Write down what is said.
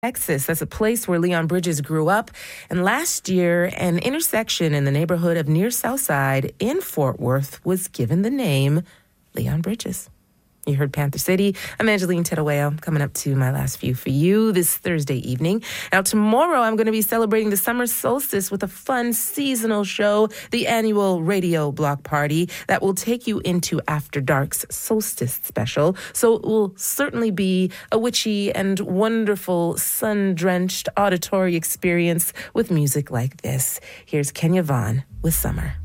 Texas. That's a place where Leon Bridges grew up. And last year, an intersection in the neighborhood of near Southside in Fort Worth was given the name Leon Bridges. You heard Panther City. I'm Angeline Tedaweo, coming up to my last few for you this Thursday evening. Now, tomorrow, I'm going to be celebrating the summer solstice with a fun seasonal show, the annual Radio Block Party, that will take you into After Dark's Solstice special. So it will certainly be a witchy and wonderful sun-drenched auditory experience with music like this. Here's Kenya Vaughn with Summer.